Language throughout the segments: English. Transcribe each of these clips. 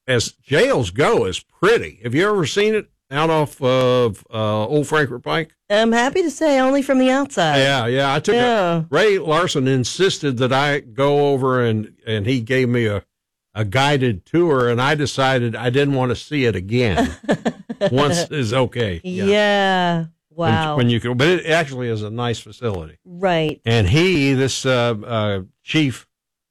as jails go, is pretty. Have you ever seen it out off of Old Frankfort Pike? I'm happy to say only from the outside. Yeah. I took Ray Larson insisted that I go over, and he gave me a guided tour, and I decided I didn't want to see it again. Once is okay. Yeah. Wow. When you can, but it actually is a nice facility. Right. And this Chief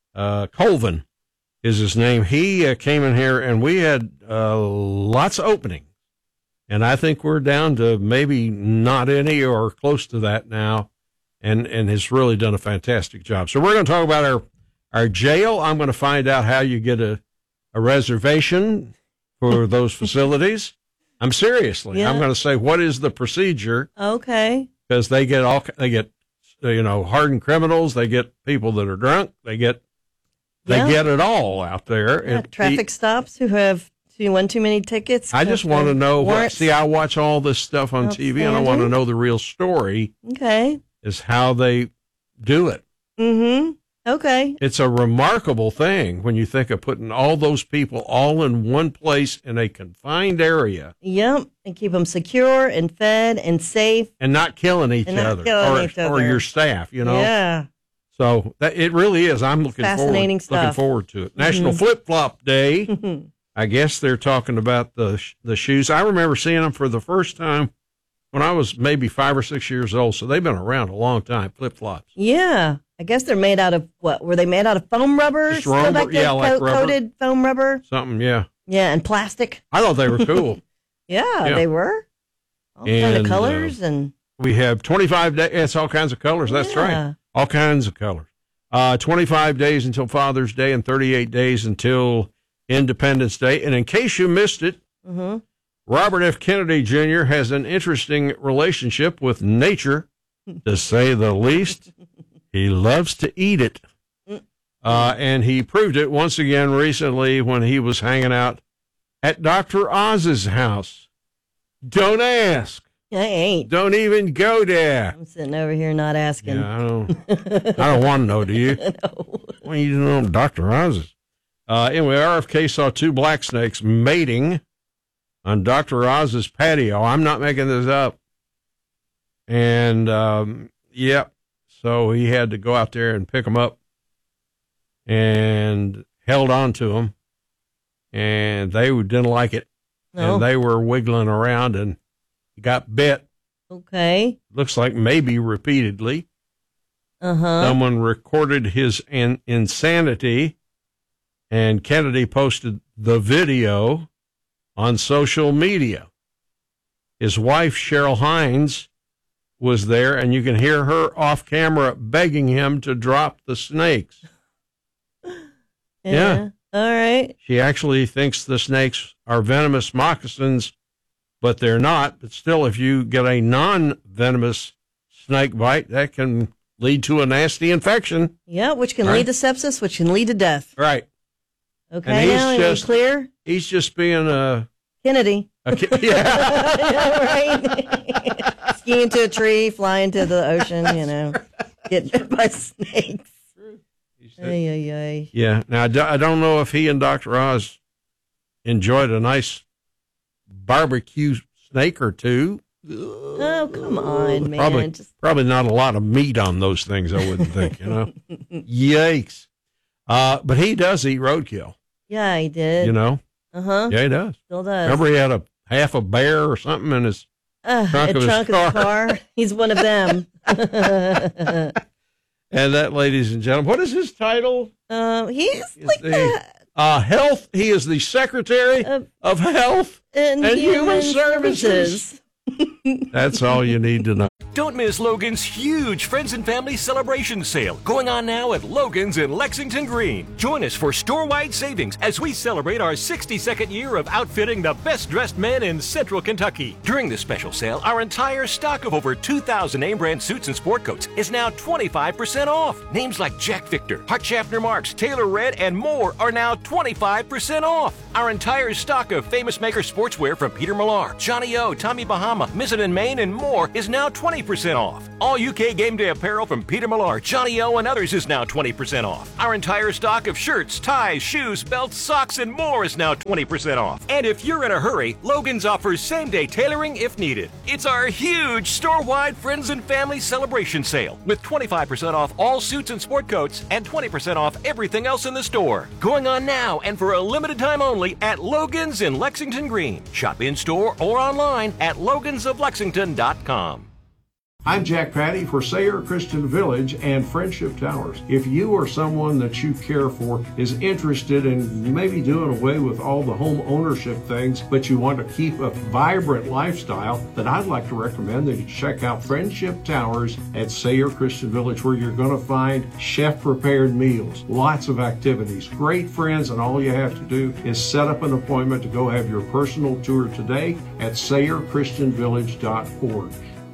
Colvin is his name. He came in here, and we had lots of openings. And I think we're down to maybe not any or close to that now, and has really done a fantastic job. So we're going to talk about our jail. I'm going to find out how you get a reservation for those facilities. I'm seriously. Yeah. I'm going to say, what is the procedure? Okay. Because they get hardened criminals. They get people that are drunk. They get it all out there. Yeah, traffic stops who have won too many tickets. I just want to know I watch all this stuff on TV, and I want to know the real story. Okay. Is how they do it. Mm-hmm. Okay. It's a remarkable thing when you think of putting all those people all in one place in a confined area. Yep. And keep them secure and fed and safe. And not killing each other or your staff, Yeah. So it really is. I'm looking forward to it. National Flip-Flop Day. I guess they're talking about the shoes. I remember seeing them for the first time when I was maybe 5 or 6 years old. So they've been around a long time, flip-flops. Yeah. I guess they're made out of what? Were they made out of foam rubber? Just rubber, like coated foam rubber? Something, yeah. Yeah, and plastic. I thought they were cool. yeah, they were. All kinds of colors. And we have 25 days. It's all kinds of colors. That's right. All kinds of colors. 25 days until Father's Day and 38 days until Independence Day. And in case you missed it, Robert F. Kennedy Jr. has an interesting relationship with nature, to say the least. He loves to eat it. And he proved it once again recently when he was hanging out at Dr. Oz's house. Don't ask. I ain't. Don't even go there. I'm sitting over here not asking. Yeah, I don't want to know, do you? No. Well, you know Dr. Oz's. Anyway, RFK saw 2 black snakes mating on Dr. Oz's patio. I'm not making this up. And, so he had to go out there and pick them up and held on to them. And they didn't like it. No. And they were wiggling around and got bit. Okay. Looks like maybe repeatedly. Someone recorded his insanity, and Kennedy posted the video on social media. His wife, Cheryl Hines, was there, and you can hear her off camera begging him to drop the snakes. Yeah. All right. She actually thinks the snakes are venomous moccasins, but they're not. But still, if you get a non-venomous snake bite, that can lead to a nasty infection. Yeah, which can lead to sepsis, which can lead to death. Right. Okay, now are you clear? He's just being Kennedy. Yeah. Yeah, right. Ski into a tree, fly into the ocean, get bit by snakes. Yeah. Now, I don't know if he and Dr. Oz enjoyed a nice barbecue snake or two. Oh, come on, man. Probably not a lot of meat on those things, I wouldn't think, Yikes. But he does eat roadkill. Yeah, he did. Yeah, he does. Still does. Remember he had half a bear or something in his trunk of his car? He's one of them. And that, ladies and gentlemen, what is his title? He's like health. He is the Secretary of Health and Human Services. That's all you need to know. Don't miss Logan's huge Friends and Family Celebration Sale going on now at Logan's in Lexington Green. Join us for store-wide savings as we celebrate our 62nd year of outfitting the best-dressed men in Central Kentucky. During this special sale, our entire stock of over 2,000 name-brand suits and sport coats is now 25% off. Names like Jack Victor, Hart Schaffner Marks, Taylor Red, and more are now 25% off. Our entire stock of Famous Maker sportswear from Peter Millar, Johnny O, Tommy Bahama, Mizzen and Main, and more is now 25% 20% off. All UK game day apparel from Peter Millar, Johnny O, and others is now 20% off. Our entire stock of shirts, ties, shoes, belts, socks, and more is now 20% off. And if you're in a hurry, Logan's offers same-day tailoring if needed. It's our huge store-wide Friends and Family Celebration Sale with 25% off all suits and sport coats and 20% off everything else in the store. Going on now and for a limited time only at Logan's in Lexington Green. Shop in-store or online at logansoflexington.com. I'm Jack Patty for Sayre Christian Village and Friendship Towers. If you or someone that you care for is interested in maybe doing away with all the home ownership things, but you want to keep a vibrant lifestyle, then I'd like to recommend that you check out Friendship Towers at Sayre Christian Village, where you're going to find chef-prepared meals, lots of activities, great friends, and all you have to do is set up an appointment to go have your personal tour today at SayreChristianVillage.org.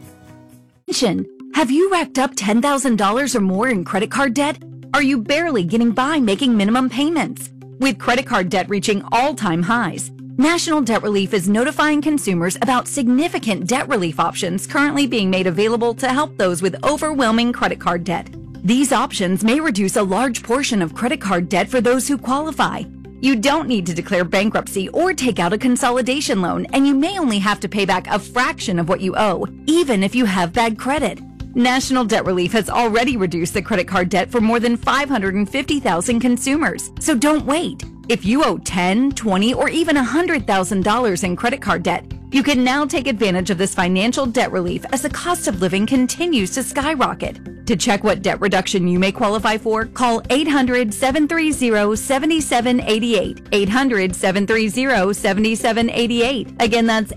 Have you racked up $10,000 or more in credit card debt? Are you barely getting by making minimum payments? With credit card debt reaching all-time highs, National Debt Relief is notifying consumers about significant debt relief options currently being made available to help those with overwhelming credit card debt. These options may reduce a large portion of credit card debt for those who qualify. You don't need to declare bankruptcy or take out a consolidation loan, and you may only have to pay back a fraction of what you owe, even if you have bad credit. National Debt Relief has already reduced the credit card debt for more than 550,000 consumers, so don't wait. If you owe $10,000, $20,000, or even $100,000 in credit card debt, you can now take advantage of this financial debt relief as the cost of living continues to skyrocket. To check what debt reduction you may qualify for, call 800-730-7788. 800-730-7788. Again, that's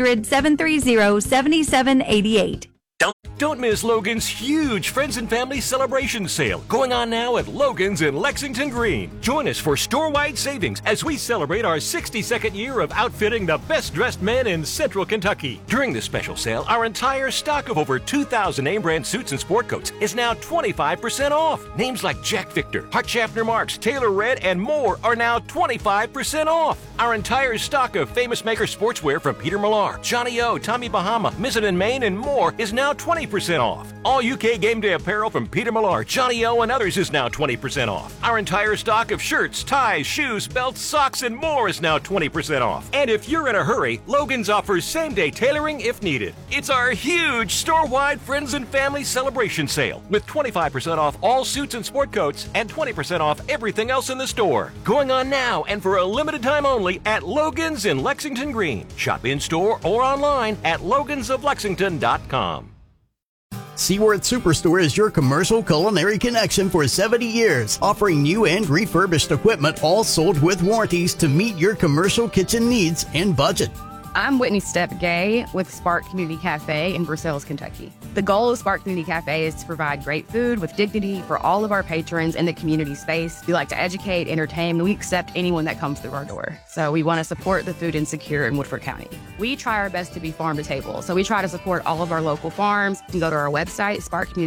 800-730-7788. Don't miss Logan's huge Friends and Family Celebration Sale going on now at Logan's in Lexington Green. Join us for store-wide savings as we celebrate our 62nd year of outfitting the best-dressed men in Central Kentucky. During this special sale, our entire stock of over 2,000 name-brand suits and sport coats is now 25% off. Names like Jack Victor, Hart Schaffner Marks, Taylor Red, and more are now 25% off. Our entire stock of Famous Maker sportswear from Peter Millar, Johnny O, Tommy Bahama, Mizzen & Main, and more is now 20% off. All UK game day apparel from Peter Millar, Johnny O, and others is now 20% off. Our entire stock of shirts, ties, shoes, belts, socks, and more is now 20% off. And if you're in a hurry, Logan's offers same-day tailoring if needed. It's our huge store-wide Friends and Family Celebration Sale with 25% off all suits and sport coats and 20% off everything else in the store. Going on now and for a limited time only at Logan's in Lexington Green. Shop in-store or online at logansoflexington.com. Seaworth Superstore is your commercial culinary connection for 70 years, offering new and refurbished equipment, all sold with warranties to meet your commercial kitchen needs and budget. I'm Whitney Stepp Gay with Spark Community Cafe in Versailles, Kentucky. The goal of Spark Community Cafe is to provide great food with dignity for all of our patrons in the community space. We like to educate, entertain, and we accept anyone that comes through our door. So we want to support the food insecure in Woodford County. We try our best to be farm to table. So we try to support all of our local farms. You can go to our website,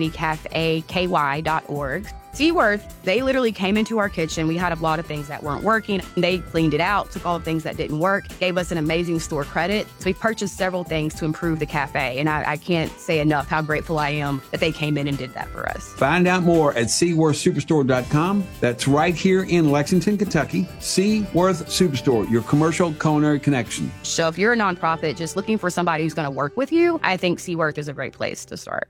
sparkcommunitycafeky.org. Seaworth, they literally came into our kitchen. We had a lot of things that weren't working. They cleaned it out, took all the things that didn't work, gave us an amazing store credit. So we purchased several things to improve the cafe. And I can't say enough how grateful I am that they came in and did that for us. Find out more at SeaworthSuperstore.com. That's right here in Lexington, Kentucky. Seaworth Superstore, your commercial culinary connection. So if you're a nonprofit just looking for somebody who's going to work with you, I think Seaworth is a great place to start.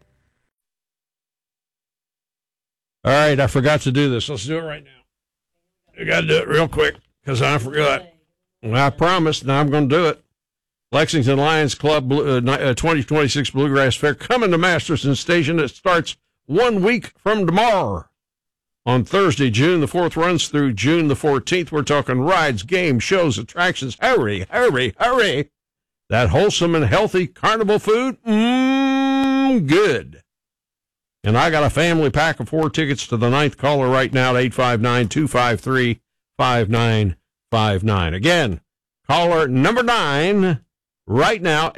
All right, I forgot to do this. Let's do it right now. I got to do it real quick because I forgot. I promised, now I'm going to do it. Lexington Lions Club 2026 Bluegrass Fair coming to Masterson Station. It starts 1 week from tomorrow. On Thursday, June the 4th, runs through June the 14th. We're talking rides, games, shows, attractions. Hurry, hurry, hurry. That wholesome and healthy carnival food, good. And I got a family pack of 4 tickets to the 9th caller right now at 859-253-5959. Again, caller number 9 right now,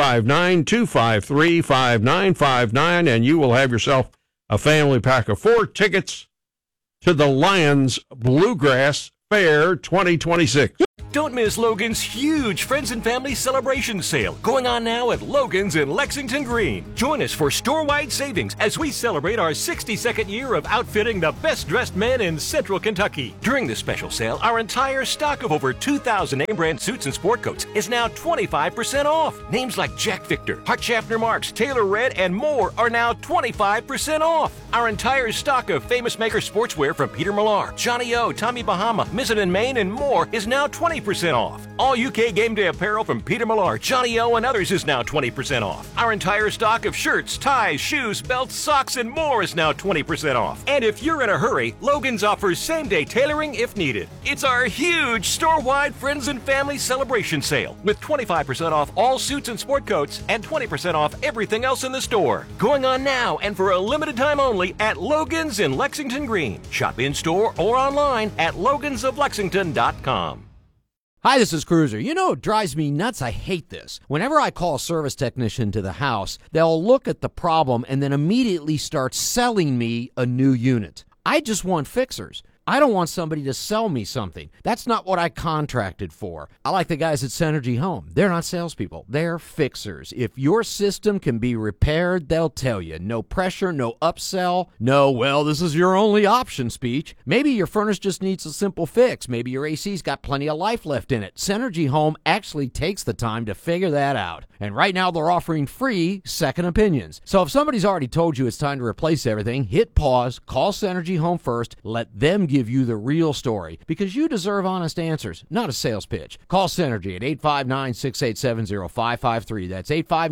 859-253-5959, and you will have yourself a family pack of 4 tickets to the Lions Bluegrass Fair 2026. Don't miss Logan's huge Friends and Family Celebration Sale going on now at Logan's in Lexington Green. Join us for store-wide savings as we celebrate our 62nd year of outfitting the best-dressed men in Central Kentucky. During this special sale, our entire stock of over 2,000 name-brand suits and sport coats is now 25% off. Names like Jack Victor, Hart Schaffner Marks, Taylor Red, and more are now 25% off. Our entire stock of Famous Maker sportswear from Peter Millar, Johnny O, Tommy Bahama, Mizzen & Main, and more is now 20% off. All UK game day apparel from Peter Millar, Johnny O, and others is now 20% off. Our entire stock of shirts, ties, shoes, belts, socks, and more is now 20% off. And if you're in a hurry, Logan's offers same-day tailoring if needed. It's our huge store-wide Friends and Family Celebration Sale with 25% off all suits and sport coats and 20% off everything else in the store. Going on now and for a limited time only at Logan's in Lexington Green. Shop in-store or online at logansoflexington.com. Hi, this is Cruiser. You know, it drives me nuts. I hate this. Whenever I call a service technician to the house, they'll look at the problem and then immediately start selling me a new unit. I just want fixers. I don't want somebody to sell me something. That's not what I contracted for. I like the guys at Synergy Home. They're not salespeople. They're fixers. If your system can be repaired, they'll tell you. No pressure, no upsell, no, well, this is your only option speech. Maybe your furnace just needs a simple fix. Maybe your AC's got plenty of life left in it. Synergy Home actually takes the time to figure that out. And right now they're offering free second opinions. So if somebody's already told you it's time to replace everything, hit pause, call Synergy Home first, let them give you the real story, because you deserve honest answers, not a sales pitch. Call Synergy at 859-687-0553. That's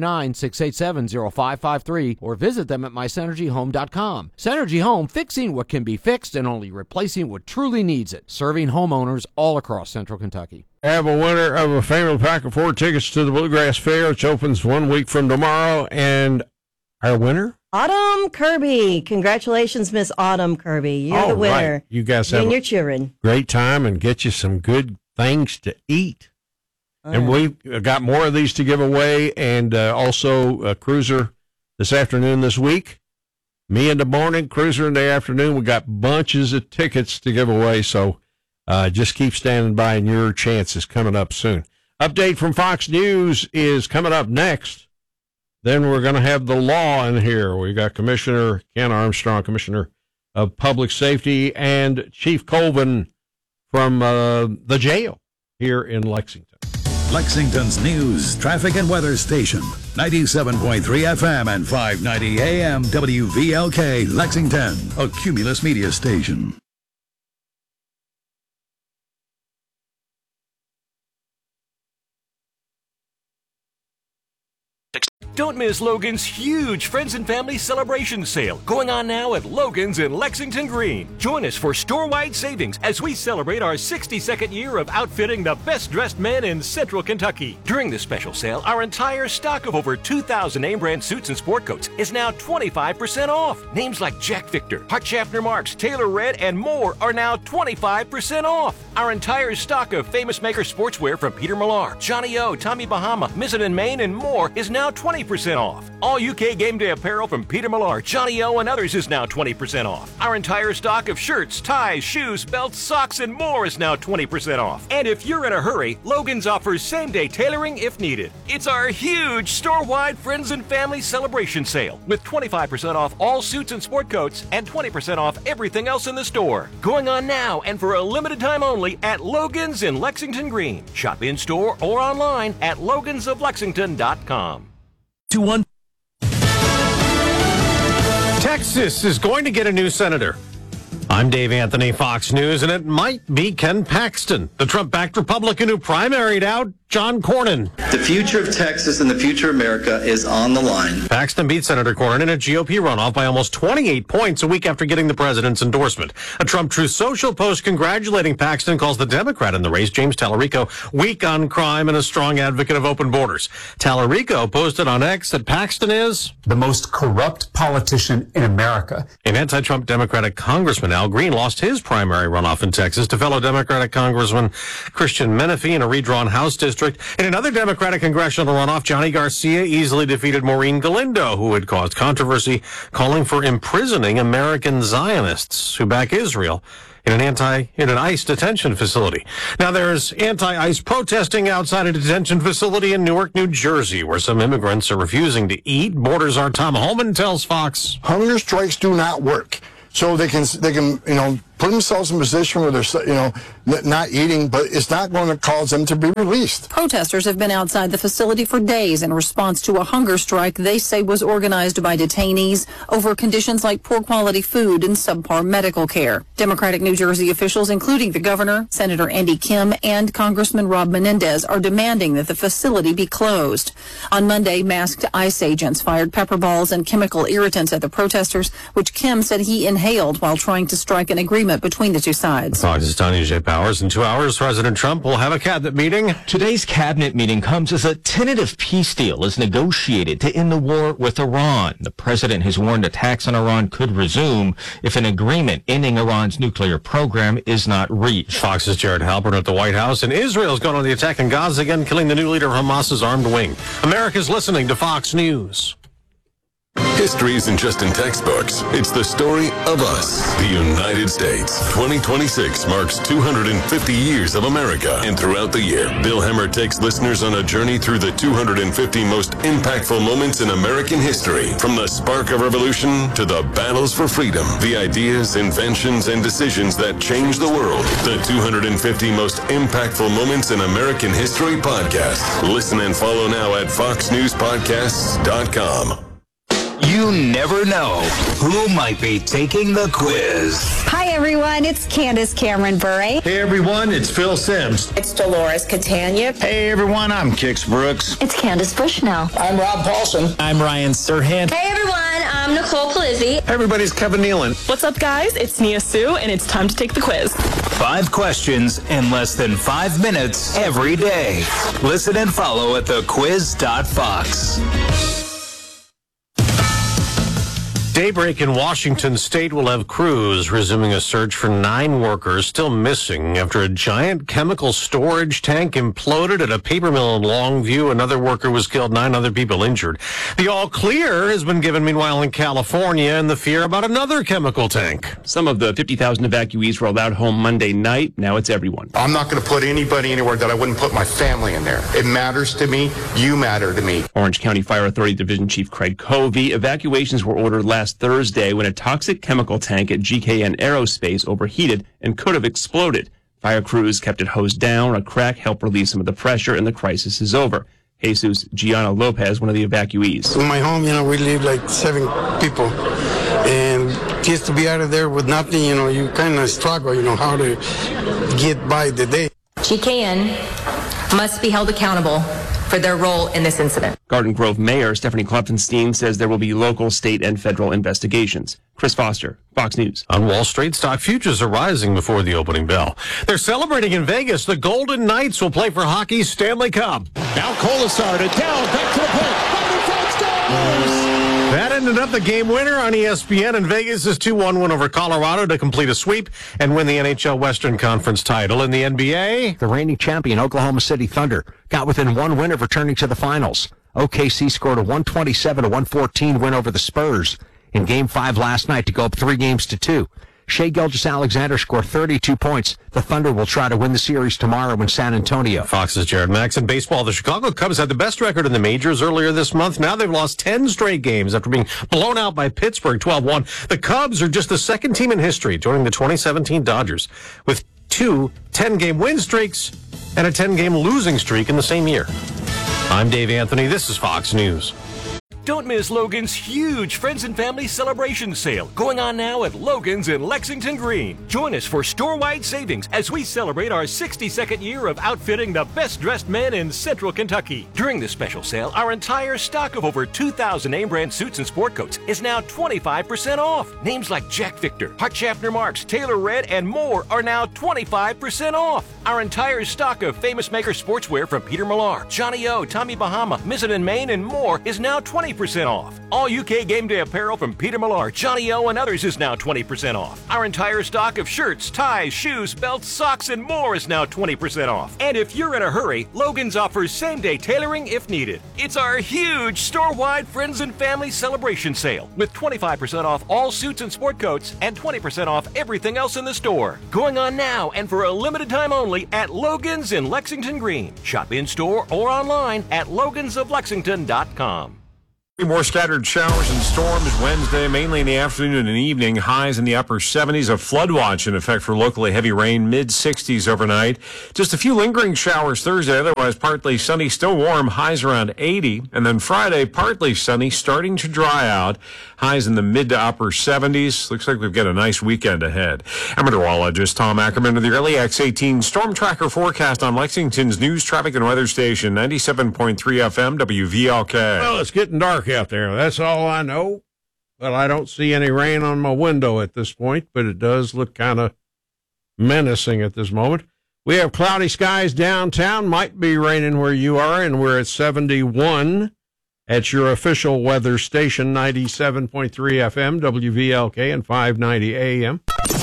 859-687-0553, or visit them at mysynergyhome.com. Synergy Home, fixing what can be fixed and only replacing what truly needs it. Serving homeowners all across Central Kentucky. Have a winner of a family pack of 4 tickets to the Bluegrass Fair, which opens 1 week from tomorrow. And our winner? Autumn Kirby. Congratulations, Miss Autumn Kirby. You're the winner. Right. You guys have your children. Great time and get you some good things to eat. And we've got more of these to give away, and also a Cruiser this afternoon this week. Me in the morning, Cruiser in the afternoon. We got bunches of tickets to give away, so just keep standing by, and your chance is coming up soon. Update from Fox News is coming up next. Then we're going to have the law in here. We got Commissioner Ken Armstrong, Commissioner of Public Safety, and Chief Colvin from the jail here in Lexington. Lexington's news, traffic, and weather station. 97.3 FM and 590 AM WVLK Lexington, a Cumulus media station. Don't miss Logan's huge Friends and Family Celebration Sale going on now at Logan's in Lexington Green. Join us for store-wide savings as we celebrate our 62nd year of outfitting the best-dressed men in Central Kentucky. During this special sale, our entire stock of over 2,000 name-brand suits and sport coats is now 25% off. Names like Jack Victor, Hart Schaffner Marks, Taylor Red, and more are now 25% off. Our entire stock of Famous Maker sportswear from Peter Millar, Johnny O, Tommy Bahama, Mizzen & Main, and more is now 20% off. All UK game day apparel from Peter Millar, Johnny O, and others is now 20% off. Our entire stock of shirts, ties, shoes, belts, socks, and more is now 20% off. And if you're in a hurry, Logan's offers same-day tailoring if needed. It's our huge store-wide Friends and Family Celebration Sale with 25% off all suits and sport coats and 20% off everything else in the store. Going on now and for a limited time only at Logan's in Lexington Green. Shop in-store or online at logansoflexington.com. Texas is going to get a new senator. I'm Dave Anthony, Fox News, and it might be Ken Paxton, the Trump-backed Republican who primaried out John Cornyn. The future of Texas and the future of America is on the line. Paxton beat Senator Cornyn in a GOP runoff by almost 28 points a week after getting the president's endorsement. A Trump Truth Social post congratulating Paxton calls the Democrat in the race, James Tallarico, weak on crime and a strong advocate of open borders. Tallarico posted on X that Paxton is the most corrupt politician in America. An anti-Trump Democratic Congressman, Al Green, lost his primary runoff in Texas to fellow Democratic Congressman Christian Menefee in a redrawn House district. In another Democratic congressional runoff, Johnny Garcia easily defeated Maureen Galindo, who had caused controversy, calling for imprisoning American Zionists who back Israel in an ICE detention facility. Now, there's anti-ICE protesting outside a detention facility in Newark, New Jersey, where some immigrants are refusing to eat. Borders' our Tom Holman tells Fox. Hunger strikes do not work. So they can put themselves in a position where they're, not eating, but it's not going to cause them to be released. Protesters have been outside the facility for days in response to a hunger strike they say was organized by detainees over conditions like poor quality food and subpar medical care. Democratic New Jersey officials, including the governor, Senator Andy Kim, and Congressman Rob Menendez, are demanding that the facility be closed. On Monday, masked ICE agents fired pepper balls and chemical irritants at the protesters, which Kim said he inhaled while trying to strike an agreement between the two sides. Fox's Tanya J. Powers. In 2 hours, President Trump will have a cabinet meeting. Today's cabinet meeting comes as a tentative peace deal is negotiated to end the war with Iran. The president has warned attacks on Iran could resume if an agreement ending Iran's nuclear program is not reached. Fox's Jared Halpern at the White House. And Israel's gone on the attack in Gaza again, killing the new leader of Hamas's armed wing. America's listening to Fox News. History isn't just in textbooks. It's the story of us, the United States. 2026 marks 250 years of America. And throughout the year, Bill Hemmer takes listeners on a journey through the 250 most impactful moments in American history. From the spark of revolution to the battles for freedom, the ideas, inventions, and decisions that changed the world. The 250 most impactful moments in American history podcast. Listen and follow now at foxnewspodcasts.com. You never know who might be taking the quiz. Hi, everyone. It's Candace Cameron Bure. Hey, everyone. It's Phil Sims. It's Dolores Catania. Hey, everyone. I'm Kix Brooks. It's Candace Bushnell. I'm Rob Paulson. I'm Ryan Serhant. Hey, everyone. I'm Nicole Palizzi. Everybody's Kevin Nealon. What's up, guys? It's Nia Sue, and it's time to take the quiz. 5 questions in less than 5 minutes every day. Listen and follow at thequiz.fox. Daybreak in Washington state will have crews resuming a search for 9 workers still missing after a giant chemical storage tank imploded at a paper mill in Longview. Another worker was killed, 9 other people injured. The all clear has been given, meanwhile, in California, and the fear about another chemical tank. Some of the 50,000 evacuees were allowed home Monday night. Now it's everyone. I'm not going to put anybody anywhere that I wouldn't put my family in there. It matters to me. You matter to me. Orange County Fire Authority Division Chief Craig Covey. Evacuations were ordered last Thursday when a toxic chemical tank at GKN Aerospace overheated and could have exploded. Fire crews kept it hosed down. A crack helped release some of the pressure, and the crisis is over. Jesus Gianna Lopez, one of the evacuees. In my home, we live like 7 people. And just to be out of there with nothing, you kind of struggle, how to get by the day. GKN must be held accountable for their role in this incident. Garden Grove Mayor Stephanie Klopfenstein says there will be local, state, and federal investigations. Chris Foster, Fox News. On Wall Street, stock futures are rising before the opening bell. They're celebrating in Vegas. The Golden Knights will play for hockey's Stanley Cup. Now Kolasar to down, back to the point. That ended up the game winner on ESPN, and Vegas' 2-1 win over Colorado to complete a sweep and win the NHL Western Conference title. In the NBA, the reigning champion Oklahoma City Thunder got within 1 win of returning to the finals. OKC scored a 127-114 win over the Spurs in Game 5 last night to go up 3-2. Shai Gilgeous-Alexander scored 32 points. The Thunder will try to win the series tomorrow in San Antonio. Fox's Jared Max. In baseball, the Chicago Cubs had the best record in the majors earlier this month. Now they've lost 10 straight games after being blown out by Pittsburgh 12-1. The Cubs are just the second team in history, joining the 2017 Dodgers, with 2 10-game win streaks and a 10-game losing streak in the same year. I'm Dave Anthony. This is Fox News. Don't miss Logan's huge Friends and Family Celebration Sale going on now at Logan's in Lexington Green. Join us for store-wide savings as we celebrate our 62nd year of outfitting the best-dressed men in Central Kentucky. During this special sale, our entire stock of over 2,000 name-brand suits and sport coats is now 25% off. Names like Jack Victor, Hart Schaffner Marks, Taylor Red, and more are now 25% off. Our entire stock of Famous Maker sportswear from Peter Millar, Johnny O, Tommy Bahama, Mizzen & Main, and more is now 25% 20% off. All UK game day apparel from Peter Millar, Johnny O, and others is now 20% off. Our entire stock of shirts, ties, shoes, belts, socks, and more is now 20% off. And if you're in a hurry, Logan's offers same-day tailoring if needed. It's our huge store-wide Friends and Family Celebration Sale with 25% off all suits and sport coats and 20% off everything else in the store. Going on now and for a limited time only at Logan's in Lexington Green. Shop in-store or online at logansoflexington.com. More scattered showers and storms Wednesday, mainly in the afternoon and evening. Highs in the upper 70s. A flood watch in effect for locally heavy rain, mid-60s overnight. Just a few lingering showers Thursday, otherwise partly sunny, still warm, highs around 80. And then Friday, partly sunny, starting to dry out. Highs in the mid to upper 70s. Looks like we've got a nice weekend ahead. I'm meteorologist Tom Ackerman with the early X18 Storm Tracker forecast on Lexington's news, traffic, and weather station, 97.3 FM, WVLK. Well, it's getting dark out there. That's all I know. But I don't see any rain on my window at this point, but it does look kind of menacing at this moment. We have cloudy skies downtown. Might be raining where you are, and we're at 71 at your official weather station, 97.3 FM, WVLK, and 590 AM.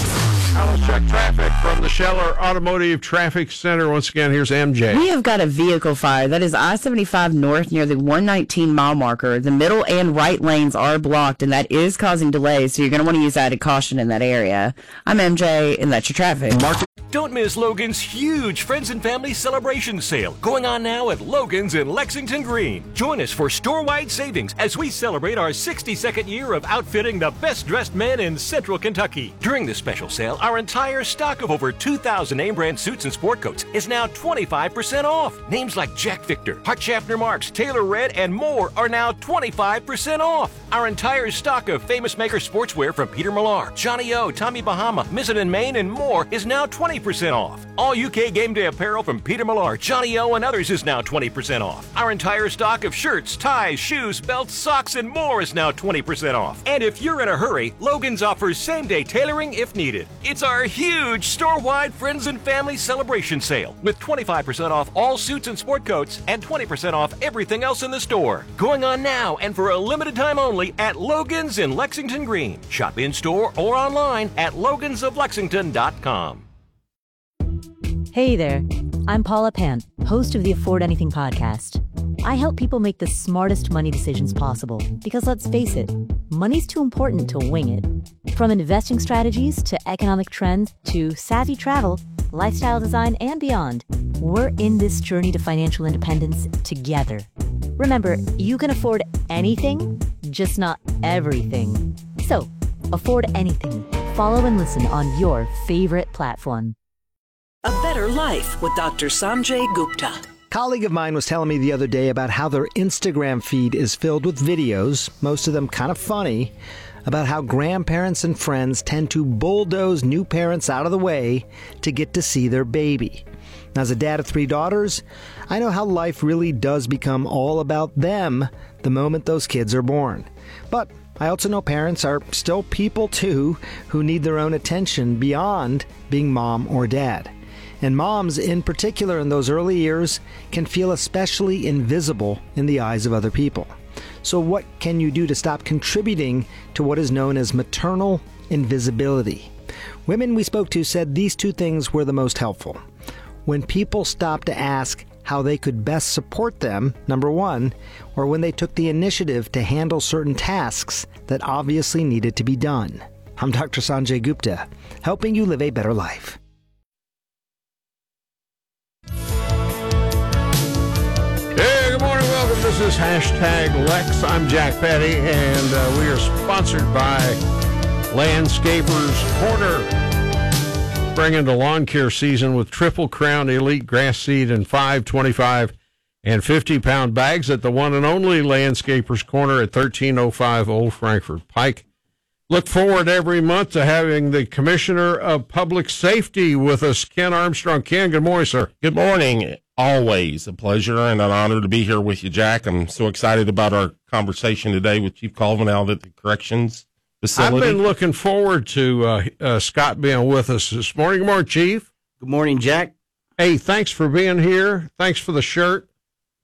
Now let's check traffic from the Scheller Automotive Traffic Center. Once again, here's MJ. We have got a vehicle fire. That is I-75 north near the 119 mile marker. The middle and right lanes are blocked, and that is causing delays, so you're going to want to use added caution in that area. I'm MJ, and that's your traffic. Don't miss Logan's huge Friends and Family Celebration Sale going on now at Logan's in Lexington Green. Join us for store-wide savings as we celebrate our 62nd year of outfitting the best-dressed men in Central Kentucky. During this special sale, our entire stock of over 2,000 name-brand suits and sport coats is now 25% off. Names like Jack Victor, Hart Schaffner Marks, Taylor Red, and more are now 25% off. Our entire stock of Famous Maker sportswear from Peter Millar, Johnny O, Tommy Bahama, Mizzen & Main, and more is now 20% off. All UK game day apparel from Peter Millar, Johnny O, and others is now 20% off. Our entire stock of shirts, ties, shoes, belts, socks, and more is now 20% off. And if you're in a hurry, Logan's offers same-day tailoring if needed. It's our huge store-wide Friends and Family Celebration Sale with 25% off all suits and sport coats and 20% off everything else in the store. Going on now and for a limited time only at Logan's in Lexington Green. Shop in-store or online at logansoflexington.com. Hey there, I'm Paula Pant, host of the Afford Anything podcast. I help people make the smartest money decisions possible because let's face it, money's too important to wing it. From investing strategies to economic trends to savvy travel, lifestyle design, and beyond, we're in this journey to financial independence together. Remember, you can afford anything, just not everything. So, afford anything. Follow and listen on your favorite platform. A Better Life with Dr. Sanjay Gupta. A colleague of mine was telling me the other day about how their Instagram feed is filled with videos, most of them kind of funny, about how grandparents and friends tend to bulldoze new parents out of the way to get to see their baby. Now, as a dad of 3 daughters, I know how life really does become all about them the moment those kids are born. But I also know parents are still people too who need their own attention beyond being mom or dad. And moms, in particular in those early years, can feel especially invisible in the eyes of other people. So what can you do to stop contributing to what is known as maternal invisibility? Women we spoke to said these 2 things were the most helpful. When people stopped to ask how they could best support them, number 1, or when they took the initiative to handle certain tasks that obviously needed to be done. I'm Dr. Sanjay Gupta, helping you live a better life. Hey, good morning, welcome. This is Hashtag Lex. I'm Jack Petty, and we are sponsored by Landscapers Corner. Spring into lawn care season with Triple Crown Elite Grass Seed in 5, 25, and 50-pound bags at the one and only Landscapers Corner at 1305 Old Frankfort Pike. Look forward every month to having the Commissioner of Public Safety with us, Ken Armstrong. Ken, good morning, sir. Good morning. Always a pleasure and an honor to be here with you, Jack. I'm so excited about our conversation today with Chief Colvin out at the Corrections Facility. I've been looking forward to Scott being with us this morning. Good morning, Chief. Good morning, Jack. Hey, thanks for being here. Thanks for the shirt.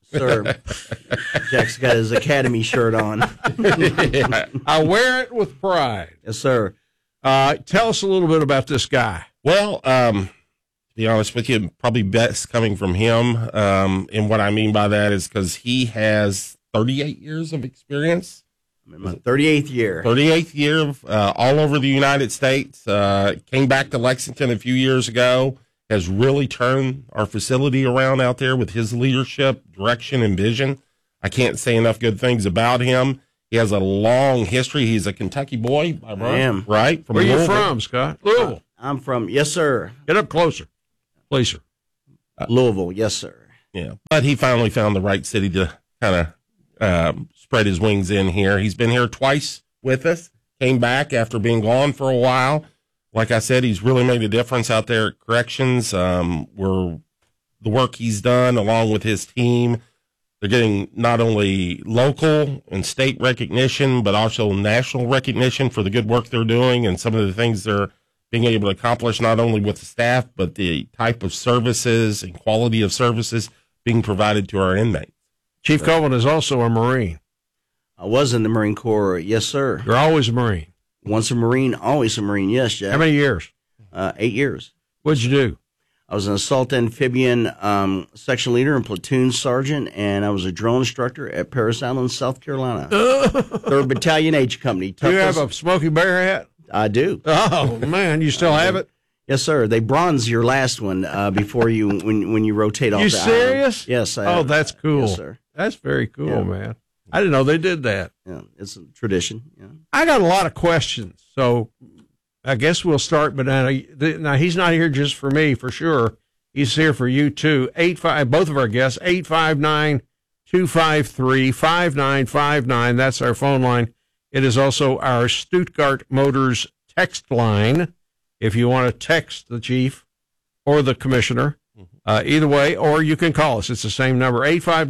Sir, Jack's got his Academy shirt on. I wear it with pride. Yes, sir. Tell us a little bit about this guy. Well, to be honest with you, probably best coming from him. And what I mean by that is because he has 38 years of experience. I'm in my 38th year. 38th year all over the United States. Came back to Lexington a few years ago. Has really turned our facility around out there with his leadership, direction, and vision. I can't say enough good things about him. He has a long history. He's a Kentucky boy. I am. Right? Where you from, Scott? Louisville. I'm from, yes, sir. Get up closer, please, sir. Louisville, yes, sir. Yeah. But he finally found the right city to kind of spread his wings in here. He's been here twice with us, came back after being gone for a while. Like I said, he's really made a difference out there at corrections. The work he's done along with his team, they're getting not only local and state recognition, but also national recognition for the good work they're doing and some of the things they're being able to accomplish, not only with the staff, but the type of services and quality of services being provided to our inmates. Chief Colvin is also a Marine. I was in the Marine Corps, yes, sir. You're always a Marine. Once a Marine, always a Marine, yes, Jack. How many years? 8 years. What'd you do? I was an assault amphibian section leader and platoon sergeant, and I was a drill instructor at Parris Island, South Carolina. 3rd Battalion H Company. Do you have a Smokey Bear hat? I do. Oh, man, you still have it? Yes, sir. They bronze your last one before you when you rotate off You the serious? island. Yes. Oh, that's cool. Yes, sir. That's very cool, Yeah. man. I didn't know they did that. Yeah, it's a tradition. Yeah. I got a lot of questions, so I guess we'll start. But now he's not here just for me, for sure. He's here for you too. Both of our guests, 859-253-5959. That's our phone line. It is also our Stuttgart Motors text line. If you want to text the chief or the commissioner, either way, or you can call us. It's the same number,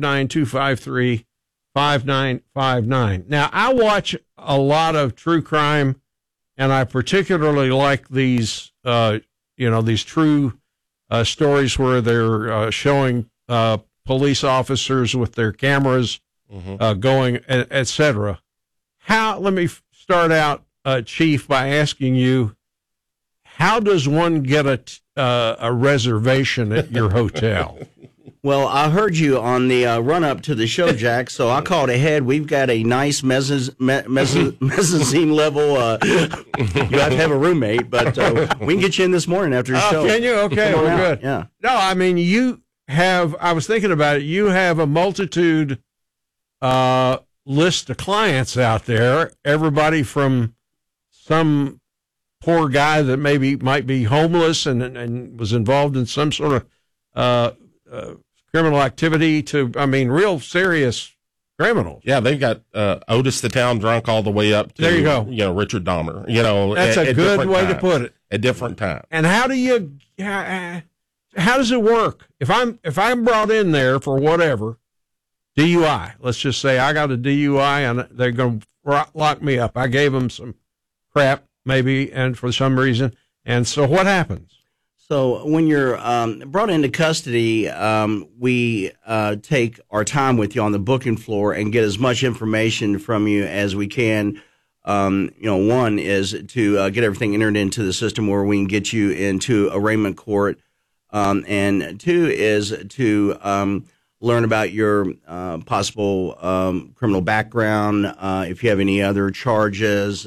859-253-5959. Now, I watch a lot of true crime, and I particularly like these, these true stories where they're showing police officers with their cameras going, et cetera. Let me start out, Chief, by asking you, how does one get a reservation at your hotel? Well, I heard you on the run-up to the show, Jack, so I called ahead. We've got a nice mezzanine level. You have to have a roommate, but we can get you in this morning after the show. Can you? Okay, we're good. Yeah. No, I mean, I was thinking about it, you have a multitude list of clients out there, everybody from some poor guy that might be homeless and was involved in some sort of criminal activity to, real serious criminals. Yeah, they've got Otis the Town Drunk all the way up to, there you go. Richard Dahmer. That's a good way to put it. At different times. And how does it work? If I'm brought in there for whatever, DUI, let's just say I got a DUI and they're going to lock me up. I gave them some crap, maybe, and for some reason. And so what happens? So when you're brought into custody, we take our time with you on the booking floor and get as much information from you as we can. One is to get everything entered into the system where we can get you into arraignment court. And two is to learn about your possible criminal background, if you have any other charges.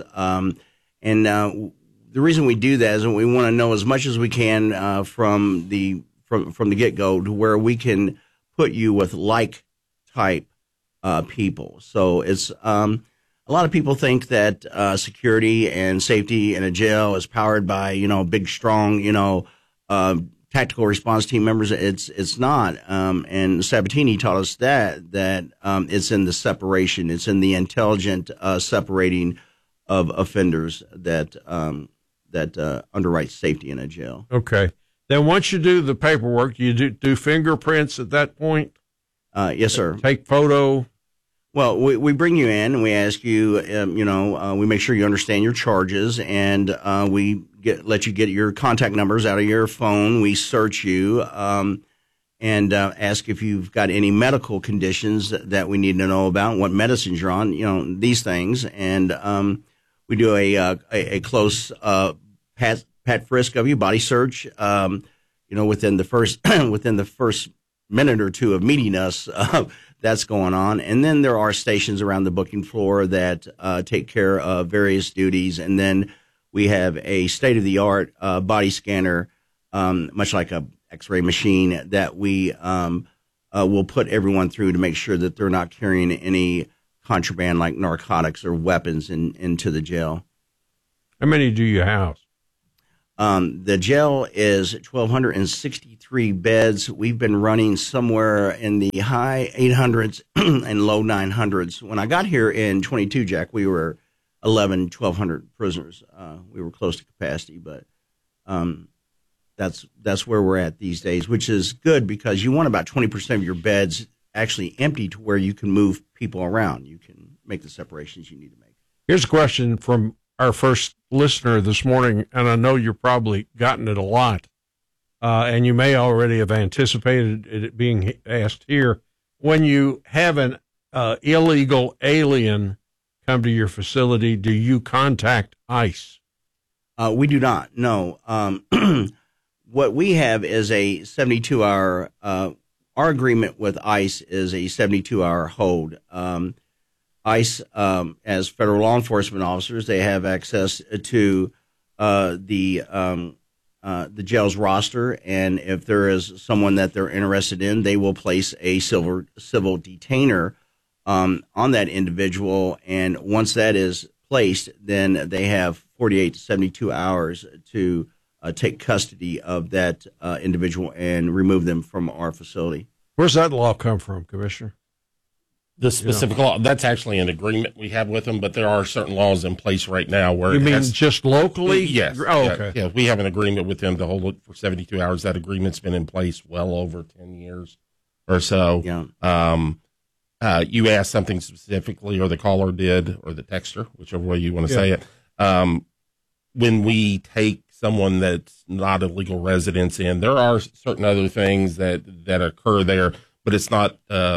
The reason we do that is we want to know as much as we can from the get-go to where we can put you with like type people. So it's a lot of people think that security and safety in a jail is powered by big, strong, tactical response team members. It's not. And Sabatini taught us that it's in the separation. It's in the intelligent separating of offenders that underwrite safety in a jail. Okay. Then once you do the paperwork, you do fingerprints at that point? Yes, sir. Take photo? Well, we bring you in and we ask you, we make sure you understand your charges, and we let you get your contact numbers out of your phone. We search you, and ask if you've got any medical conditions that we need to know about, what medicines you're on, these things. And we do a close pat frisk of you, body search, within the first minute or two of meeting us. That's going on. And then there are stations around the booking floor that take care of various duties. And then we have a state-of-the-art body scanner, much like a X-ray machine, that we will put everyone through to make sure that they're not carrying any contraband like narcotics or weapons into the jail. How many do you house? The jail is 1,263 beds. We've been running somewhere in the high 800s and low 900s. When I got here in 22, Jack, we were 1,200 prisoners. We were close to capacity, but that's where we're at these days, which is good because you want about 20% of your beds actually empty to where you can move people around. You can make the separations you need to make. Here's a question from our first listener this morning, and I know you've probably gotten it a lot, and you may already have anticipated it being asked here. When you have an illegal alien come to your facility, do you contact ICE? We do not, no. What we have is a 72-hour, our agreement with ICE is a 72-hour hold. ICE, as federal law enforcement officers, they have access to the jail's roster, and if there is someone that they're interested in, they will place a civil detainer on that individual, and once that is placed, then they have 48 to 72 hours to take custody of that individual and remove them from our facility. Where's that law come from, Commissioner? The specific law, that's actually an agreement we have with them, but there are certain laws in place right now where you mean just locally? Yes. Oh, okay. Yeah, we have an agreement with them to hold it for 72 hours. That agreement's been in place well over 10 years or so. Yeah. You asked something specifically, or the caller did, or the texter, whichever way you want to say it. When we take someone that's not a legal residence in, there are certain other things that occur there, but it's not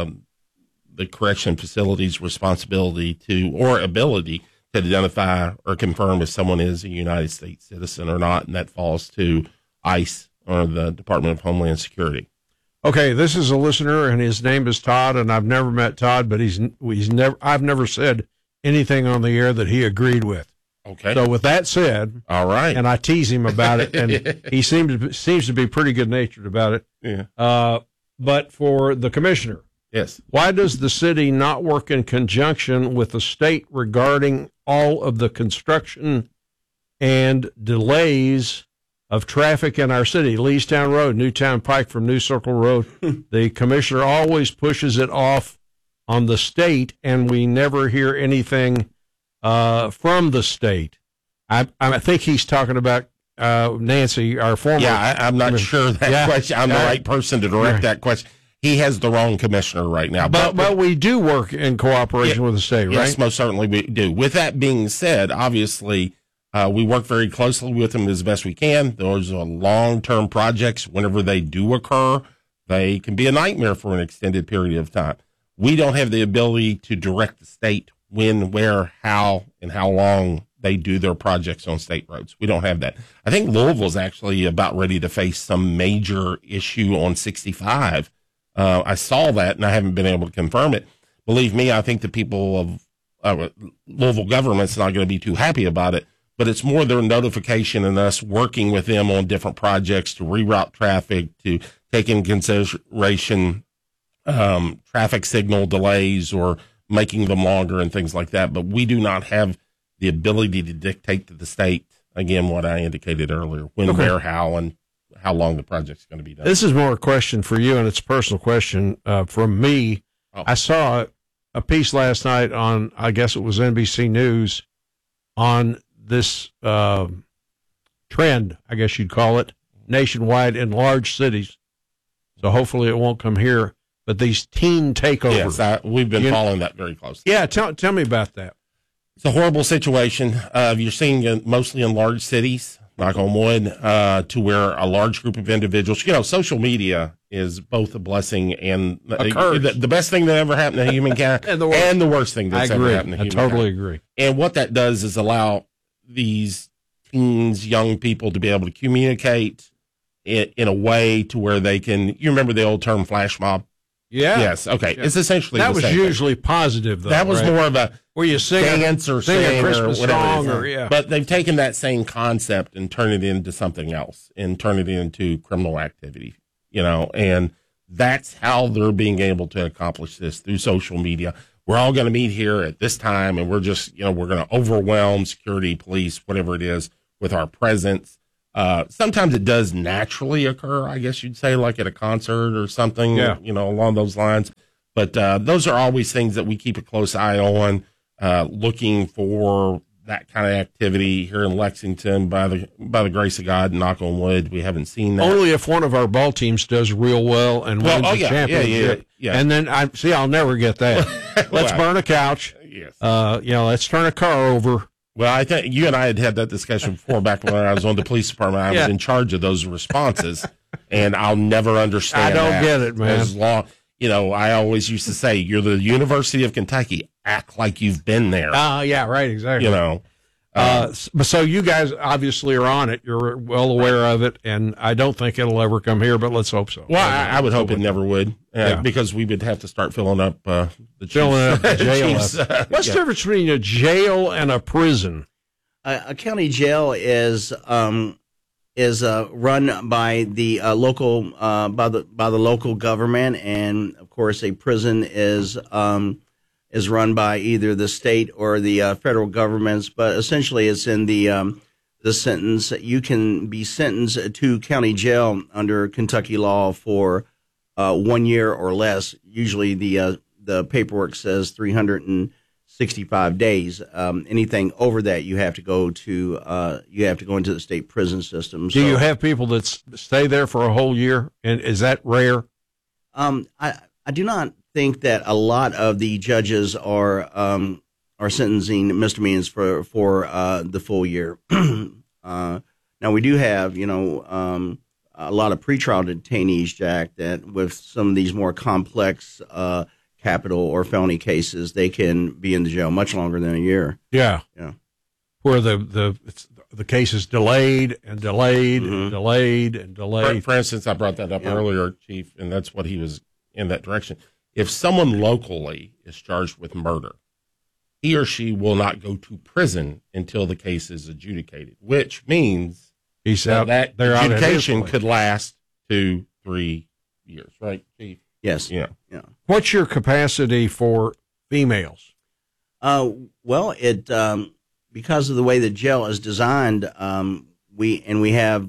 the correction facility's responsibility or ability to identify or confirm if someone is a United States citizen or not, and that falls to ICE or the Department of Homeland Security. Okay, this is a listener, and his name is Todd, and I've never met Todd, but I've never said anything on the air that he agreed with. Okay. So with that said, all right, and I tease him about it, and he seems to be pretty good natured about it. Yeah. But for the commissioner, yes, why does the city not work in conjunction with the state regarding all of the construction and delays of traffic in our city? Leestown Road, Newtown Pike from New Circle Road. The commissioner always pushes it off on the state, and we never hear anything from the state. I think he's talking about Nancy, our former. Yeah, I'm not sure that question. I'm the right person to direct that question. He has the wrong commissioner right now. But we do work in cooperation with the state, right? Yes, most certainly we do. With that being said, obviously, we work very closely with them as best we can. Those are long-term projects. Whenever they do occur, they can be a nightmare for an extended period of time. We don't have the ability to direct the state when, where, how, and how long they do their projects on state roads. We don't have that. I think Louisville's actually about ready to face some major issue on 65. I saw that, and I haven't been able to confirm it. Believe me, I think the people of Louisville government's not going to be too happy about it, but it's more their notification and us working with them on different projects to reroute traffic, to take in consideration traffic signal delays or making them longer and things like that. But we do not have the ability to dictate to the state, again, what I indicated earlier, when, where, how, and how long the project's going to be done. This is more a question for you, and it's a personal question from me. Oh. I saw a piece last night on, I guess it was NBC News, on this trend, I guess you'd call it, nationwide in large cities. So hopefully it won't come here. But these teen takeovers. Yes, we've been following that very closely. Yeah, tell me about that. It's a horrible situation. You're seeing it mostly in large cities. knock on wood, to where a large group of individuals, social media is both a blessing and the best thing that ever happened to humankind and the worst thing that's ever happened to humankind. I totally agree. And what that does is allow these teens, young people to be able to communicate in a way to where they can, you remember the old term flash mob? Yeah. Yes. Okay. Yeah. It's essentially that the was same usually thing. positive, though. That was right? more of a where you sing dance or sing a Christmas or song, whatever. But they've taken that same concept and turned it into something else and turned it into criminal activity, and that's how they're being able to accomplish this through social media. We're all going to meet here at this time, and we're just, we're going to overwhelm security, police, whatever it is, with our presence. Sometimes it does naturally occur, I guess you'd say, like at a concert or something, along those lines. But those are always things that we keep a close eye on, looking for that kind of activity here in Lexington. By the grace of God, knock on wood, we haven't seen that. Only if one of our ball teams does real well and wins the championship. Yeah. And then I'll never get that. Let's burn a couch. Yes. Let's turn a car over. Well, I think you and I had that discussion before back when I was on the police department. I was in charge of those responses, and I'll never understand I don't get it, man. As long, I always used to say, you're the University of Kentucky. Act like you've been there. Yeah, right, exactly. So you guys obviously are on it. You're well aware of it, and I don't think it'll ever come here, but let's hope so. Well, I would hope it never would, because we would have to start filling up the jail. What's the difference between a jail and a prison? A county jail is run by the local by the local government, and of course, a prison is run by either the state or the federal governments. But essentially, it's in the sentence. You can be sentenced to county jail under Kentucky law for 1 year or less. Usually, the paperwork says 365 days. Anything over that, you have to go into the state prison system. Do you have people that stay there for a whole year? And is that rare? I do not think that a lot of the judges are sentencing misdemeanors for the full year. Now we do have a lot of pretrial detainees, Jack, that with some of these more complex capital or felony cases, they can be in the jail much longer than a year. Yeah. Where the case is delayed and delayed and delayed and delayed. For instance, I brought that up earlier, Chief, and that's what he was in that direction. If someone locally is charged with murder, he or she will not go to prison until the case is adjudicated, which means that adjudication could last 2-3 years, right, Chief? Yes. Yeah. What's your capacity for females? Well, it because of the way the jail is designed, we have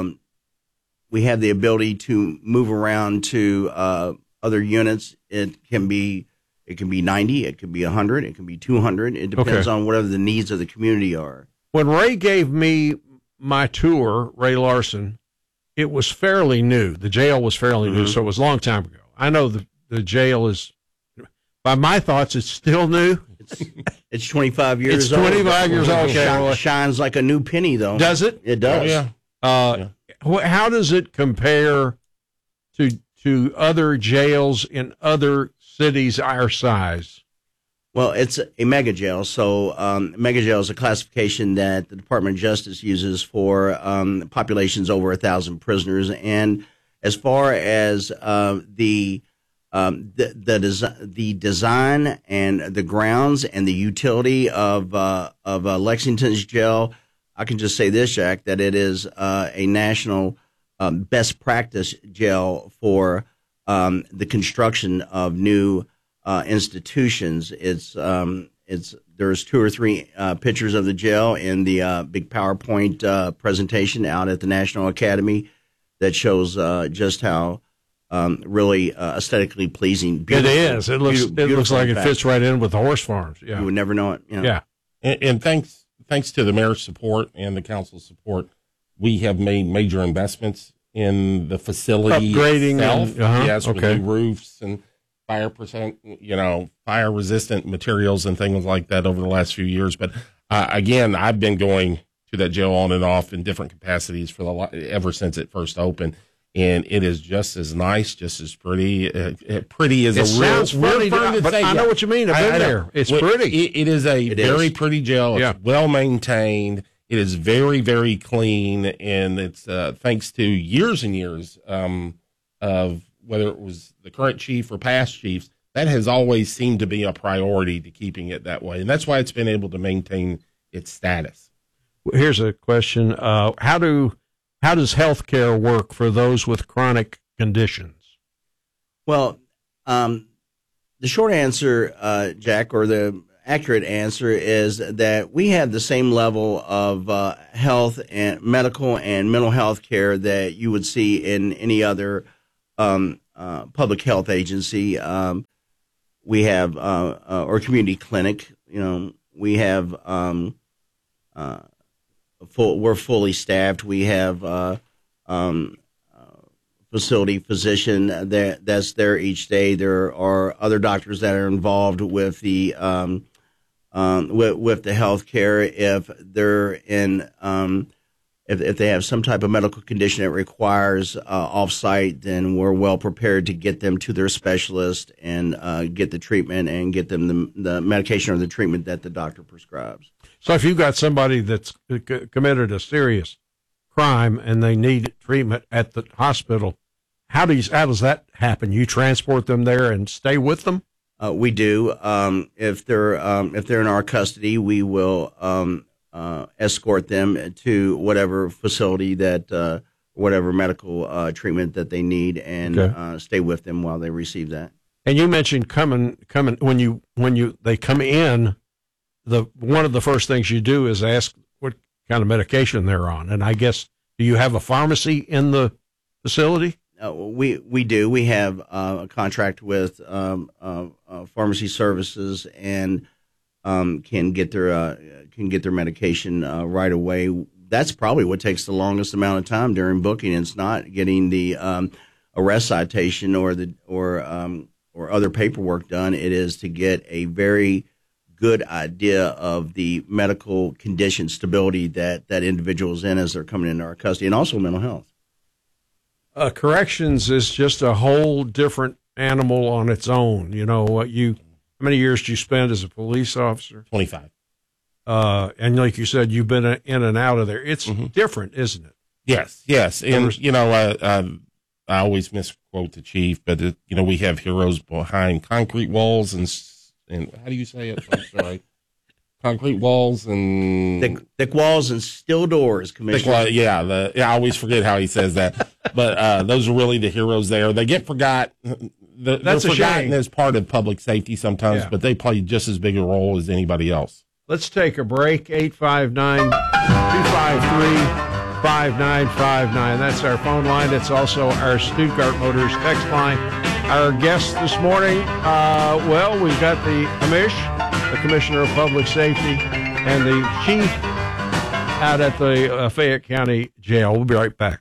the ability to move around to other units. It can be 90, it can be 100, it can be 200. It depends on whatever the needs of the community are. When Ray gave me my tour, Ray Larson, it was fairly new. The jail was fairly new, so it was a long time ago. I know the jail is, by my thoughts, it's still new. It's 25 years old. It's 25 years old. It shines like a new penny, though. Does it? It does. Oh, yeah. How does it compare to other jails in other cities our size? Well, it's a mega jail. So mega jail is a classification that the Department of Justice uses for populations over 1,000 prisoners. And as far as the design and the grounds and the utility of Lexington's jail, I can just say this, Jack, that it is a national best practice jail for the construction of new institutions. There's 2 or 3 pictures of the jail in the big PowerPoint presentation out at the National Academy that shows just how really aesthetically pleasing. It is. It looks like it fits right in with the horse farms. Yeah, you would never know it. Yeah, and thanks to the mayor's support and the council's support, we have made major investments in the facility upgrading itself. Yes, with okay. new roofs and fire resistant materials and things like that over the last few years. But again, I've been going to that jail on and off in different capacities ever since it first opened. And it is just as nice, just as pretty. Pretty is it a real funny, but I know what you mean. I've been there. It's pretty. It is a very pretty jail. It's well maintained. It is very, very clean, and it's thanks to years and years of whether it was the current chief or past chiefs, that has always seemed to be a priority to keeping it that way, and that's why it's been able to maintain its status. Here's a question: How does health care work for those with chronic conditions? Well, the short answer, Jack, or the accurate answer is that we have the same level of health and medical and mental health care that you would see in any other public health agency. We have or community clinic. We have we're fully staffed. We have facility physician that's there each day. There are other doctors that are involved with the with the health care. If they're in if they have some type of medical condition that requires off-site, then we're well prepared to get them to their specialist and get the treatment and get them the medication or the treatment that the doctor prescribes. So if you've got somebody that's committed a serious crime and they need treatment at the hospital, how does that happen? You transport them there and stay with them? We do. If they're in our custody, we will escort them to whatever facility that whatever medical treatment that they need, and stay with them while they receive that. And you mentioned coming when they come in. One of the first things you do is ask what kind of medication they're on. And I guess, do you have a pharmacy in the facility? We do. We have a contract with pharmacy services and can get their medication right away. That's probably what takes the longest amount of time during booking. It's not getting the arrest citation or other paperwork done. It is to get a very good idea of the medical condition stability that individual is in as they're coming into our custody, and also mental health. Corrections is just a whole different animal on its own. How many years did you spend as a police officer? 25. And like you said, you've been in and out of there. It's different, isn't it? Yes. And, I always misquote the chief, but, we have heroes behind concrete walls and how do you say it? I'm sorry. Concrete walls and thick walls and steel doors, Commissioner. I always forget how he says that. But those are really the heroes there. They get forgotten. They're forgotten as part of public safety sometimes, but they play just as big a role as anybody else. Let's take a break. 859-253-5959. That's our phone line. It's also our Stuttgart Motors text line. Our guest this morning, we've got the Commissioner of Public Safety, and the chief out at the Fayette County Jail. We'll be right back.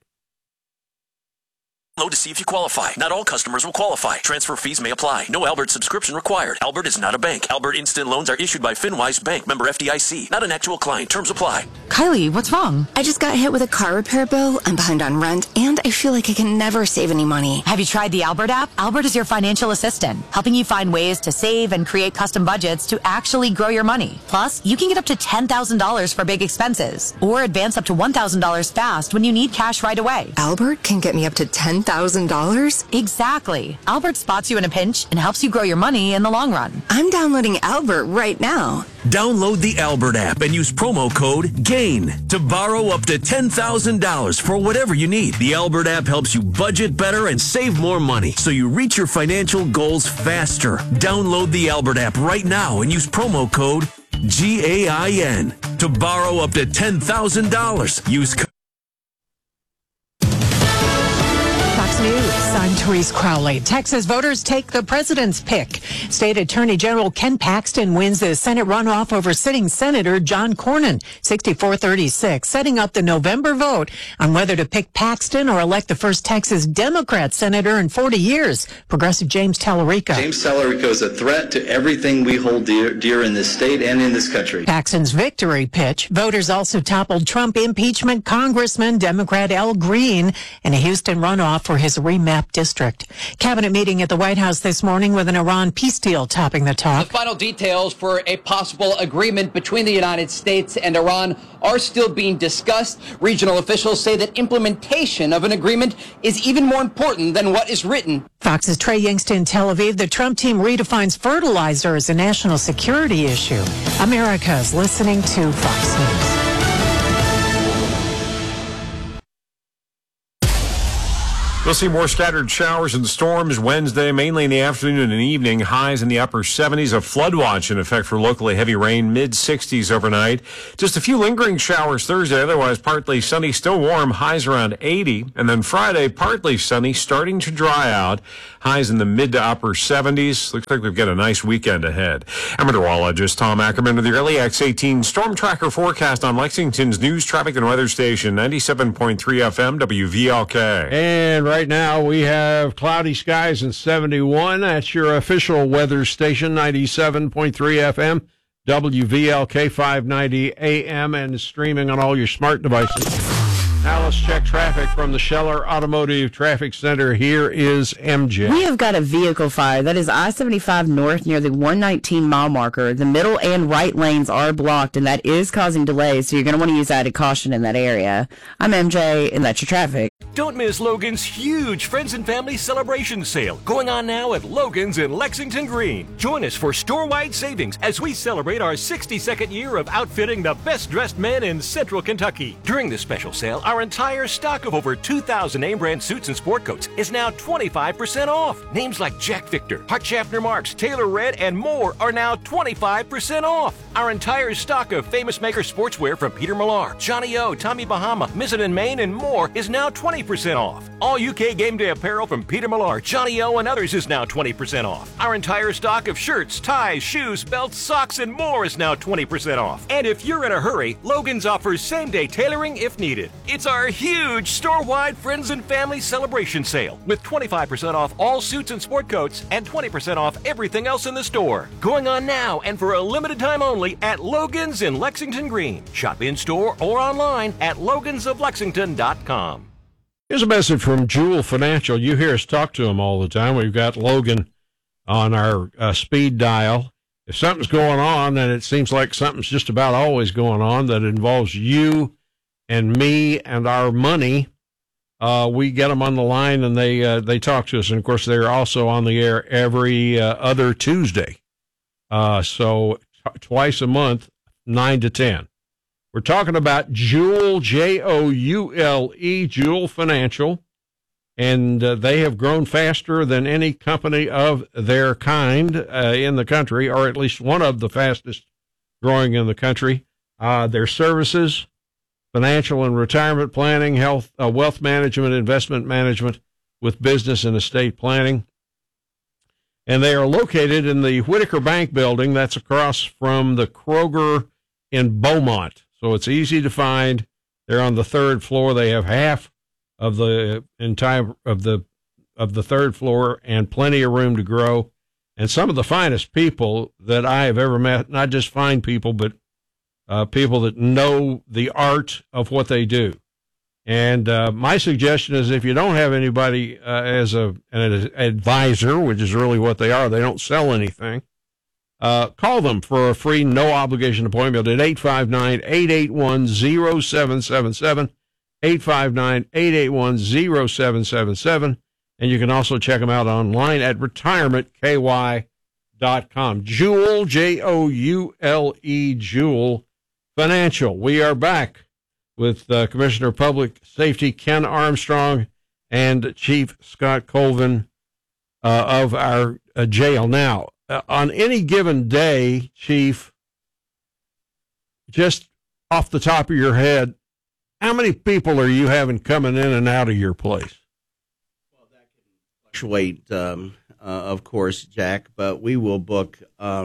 To see if you qualify. Not all customers will qualify. Transfer fees may apply. No Albert subscription required. Albert is not a bank. Albert Instant Loans are issued by FinWise Bank, member FDIC. Not an actual client. Terms apply. Kylie, what's wrong? I just got hit with a car repair bill. I'm behind on rent, and I feel like I can never save any money. Have you tried the Albert app? Albert is your financial assistant, helping you find ways to save and create custom budgets to actually grow your money. Plus, you can get up to $10,000 for big expenses, or advance up to $1,000 fast when you need cash right away. Albert can get me up to $10,000? Exactly. Albert spots you in a pinch and helps you grow your money in the long run. I'm downloading Albert right now. Download the Albert app and use promo code GAIN to borrow up to $10,000 for whatever you need. The Albert app helps you budget better and save more money so you reach your financial goals faster. Download the Albert app right now and use promo code GAIN to borrow up to $10,000. Use Fox News. I'm Therese Crowley. Texas voters take the president's pick. State Attorney General Ken Paxton wins the Senate runoff over sitting Senator John Cornyn, 64-36, setting up the November vote on whether to pick Paxton or elect the first Texas Democrat senator in 40 years. Progressive James Tallarico. James Tallarico is a threat to everything we hold dear in this state and in this country. Paxton's victory pitch. Voters also toppled Trump impeachment Congressman Democrat Al Green in a Houston runoff for his remapped district. Cabinet meeting at the White House this morning with an Iran peace deal topping the talk. The final details for a possible agreement between the United States and Iran are still being discussed. Regional officials say that implementation of an agreement is even more important than what is written. Fox's Trey Yingst in Tel Aviv. The Trump team redefines fertilizer as a national security issue. America is listening to Fox News. We'll see more scattered showers and storms Wednesday, mainly in the afternoon and evening. Highs in the upper 70s. A flood watch in effect for locally heavy rain, mid-60s overnight. Just a few lingering showers Thursday. Otherwise, partly sunny, still warm. Highs around 80. And then Friday, partly sunny, starting to dry out. Highs in the mid to upper 70s. Looks like we've got a nice weekend ahead. I'm meteorologist Tom Ackerman with the early X18 Storm Tracker forecast on Lexington's news, traffic, and weather station, 97.3 FM, WVLK. And right now we have cloudy skies and 71. That's your official weather station, 97.3 FM, WVLK 590 AM, and streaming on all your smart devices. Now let's check traffic from the Scheller Automotive Traffic Center. Here is MJ. We have got a vehicle fire. That is I-75 north near the 119 mile marker. The middle and right lanes are blocked, and that is causing delays, so you're going to want to use added caution in that area. I'm MJ, and that's your traffic. Don't miss Logan's huge Friends and Family Celebration Sale going on now at Logan's in Lexington Green. Join us for store-wide savings as we celebrate our 62nd year of outfitting the best-dressed men in Central Kentucky. During this special sale, our entire stock of over 2,000 name-brand suits and sport coats is now 25% off. Names like Jack Victor, Hart Schaffner Marks, Taylor Red, and more are now 25% off. Our entire stock of Famous Maker sportswear from Peter Millar, Johnny O, Tommy Bahama, Mizzen & Main, and more is now 20% off. All UK game day apparel from Peter Millar, Johnny O, and others is now 20% off. Our entire stock of shirts, ties, shoes, belts, socks, and more is now 20% off. And if you're in a hurry, Logan's offers same-day tailoring if needed. It's our huge store-wide Friends and Family Celebration Sale with 25% off all suits and sport coats and 20% off everything else in the store. Going on now and for a limited time only at Logan's in Lexington Green. Shop in-store or online at logansoflexington.com. Here's a message from Jewel Financial. You hear us talk to them all the time. We've got Logan on our speed dial. If something's going on, and it seems like something's just about always going on that involves you and me and our money, we get them on the line and they talk to us. And of course, they're also on the air every other Tuesday. So twice a month, 9 to 10. We're talking about Joule, Joule, Joule Financial, and they have grown faster than any company of their kind in the country, or at least one of the fastest growing in the country. Their services, financial and retirement planning, health, wealth management, investment management with business and estate planning. And they are located in the Whitaker Bank building. That's across from the Kroger in Beaumont. So it's easy to find. They're on the third floor. They have half of the entire of the third floor and plenty of room to grow. And some of the finest people that I have ever met, not just fine people, but people that know the art of what they do. And my suggestion is if you don't have anybody as an advisor, which is really what they are, they don't sell anything, call them for a free, no-obligation appointment at 859-881-0777, 859-881-0777, and you can also check them out online at retirementky.com. Joule, Joule, Joule Financial. We are back with Commissioner of Public Safety Ken Armstrong and Chief Scott Colvin of our jail. Now, on any given day, Chief, just off the top of your head, how many people are you having coming in and out of your place? fluctuate, of course, Jack, but we will book,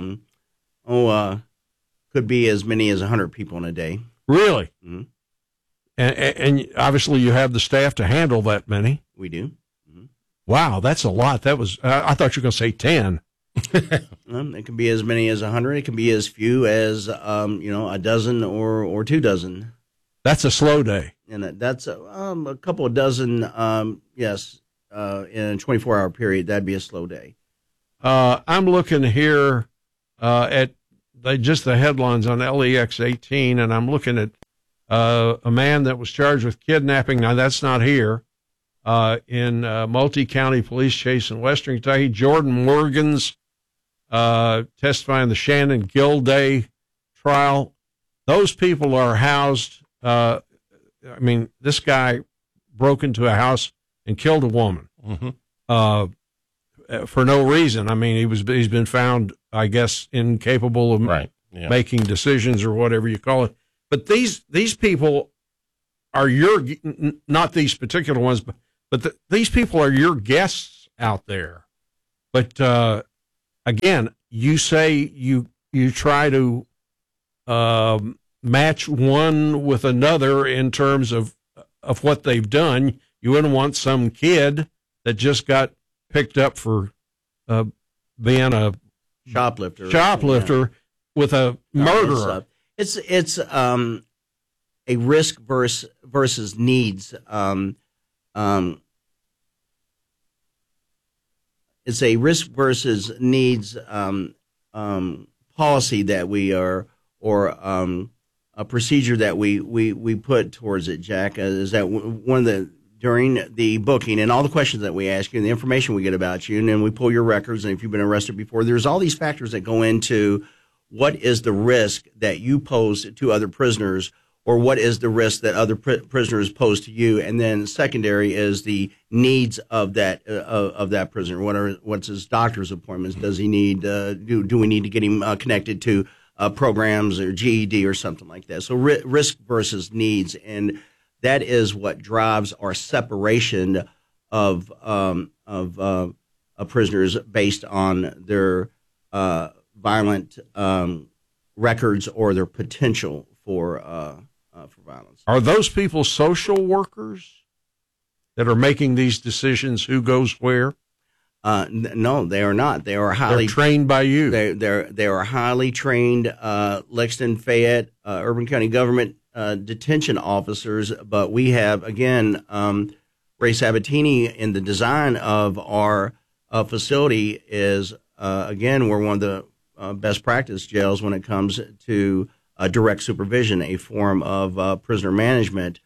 could be as many as 100 people in a day. Really? Mm-hmm. And obviously you have the staff to handle that many. We do. Wow, that's a lot. That was I thought you were going to say 10. It can be as many as 100. It can be as few as a dozen or 2 dozen. That's a slow day. And that's a couple of dozen. Yes, in a 24-hour period, that'd be a slow day. I'm looking here at just the headlines on LEX 18, and I'm looking at a man that was charged with kidnapping. Now that's not here. In multi-county police chase in Western Kentucky. Jordan Morgan's testifying in the Shannon Gilday trial. Those people are housed. This guy broke into a house and killed a woman for no reason. He's been found, I guess, incapable of making decisions or whatever you call it. But these people are not these particular ones, but these people are your guests out there. But again, you say you try to match one with another in terms of what they've done. You wouldn't want some kid that just got picked up for being a shoplifter with a murderer. It's a risk versus needs. It's a risk versus needs policy that we are, or a procedure that we put towards it, Jack. Is that one of the during the booking and all the questions that we ask you and the information we get about you, and then we pull your records, and if you've been arrested before, there's all these factors that go into what is the risk that you pose to other prisoners, or what is the risk that other prisoners pose to you, and then secondary is the needs of that prisoner. What's his doctor's appointments? Does he need? Do we need to get him connected to programs or GED or something like that? So risk versus needs, and that is what drives our separation of prisoners based on their violent records or their potential for violence. Are those people social workers that are making these decisions? Who goes where? No, they are not. They are highly trained by you. They are highly trained Lexington, Fayette, Urban County government detention officers. But we have again Ray Sabatini in the design of our facility is again we're one of the best practice jails when it comes to direct supervision, a form of prisoner management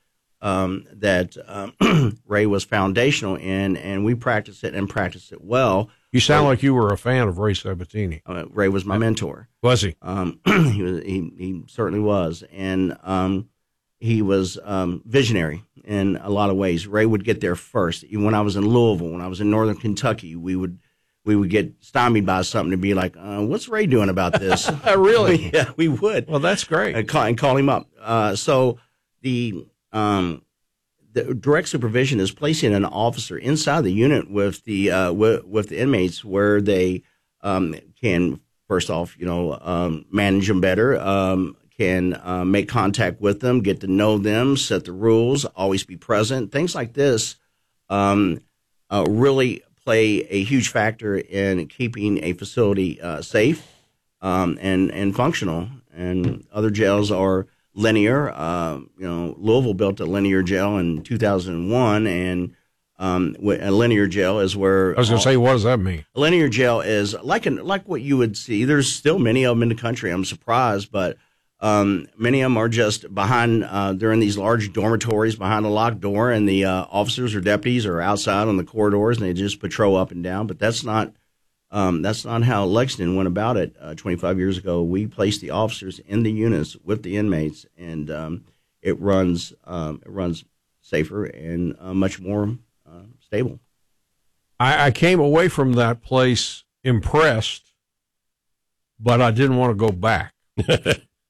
that Ray was foundational in, and we practice it and practice it well. You sound like you were a fan of Ray Sabatini. Ray was my mentor. Was he? He certainly was, and he was visionary in a lot of ways. Ray would get there first. Even when I was in Louisville, when I was in Northern Kentucky, we would get stymied by something and be like, what's Ray doing about this? Really? Yeah, we would. Well, that's great. And call him up. So the direct supervision is placing an officer inside the unit with the inmates where they can, first off, manage them better, can make contact with them, get to know them, set the rules, always be present. Things like this really play a huge factor in keeping a facility safe and functional. And other jails are linear. Louisville built a linear jail in 2001, and a linear jail is where I was going to say, what does that mean? A linear jail is like what you would see. There's still many of them in the country. I'm surprised, but many of them are just behind. They're in these large dormitories behind a locked door, and the officers or deputies are outside on the corridors, and they just patrol up and down. But that's not how Lexington went about it 25 years ago. We placed the officers in the units with the inmates, and it runs safer and much more stable. I came away from that place impressed, but I didn't want to go back.